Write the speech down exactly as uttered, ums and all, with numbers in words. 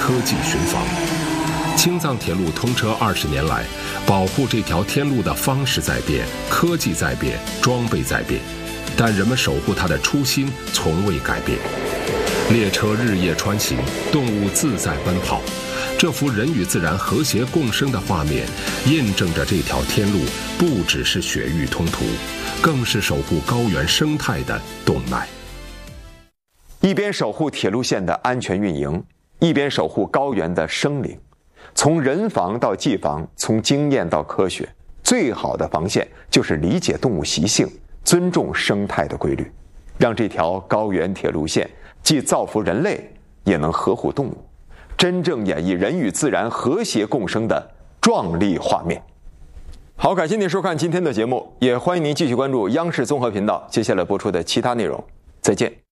科技巡防。青藏铁路通车二十年来，保护这条天路的方式在变，科技在变，装备在变，但人们守护它的初心从未改变。列车日夜穿行，动物自在奔跑，这幅人与自然和谐共生的画面，印证着这条天路不只是雪域通途，更是守护高原生态的动脉。 一边守护铁路线的安全运营，一边守护高原的生灵。从人防到技防，从经验到科学，最好的防线就是理解动物习性，尊重生态的规律，让这条高原铁路线既造福人类，也能呵护动物，真正演绎人与自然和谐共生的壮丽画面。好，感谢您收看今天的节目，也欢迎您继续关注央视综合频道接下来播出的其他内容。再见。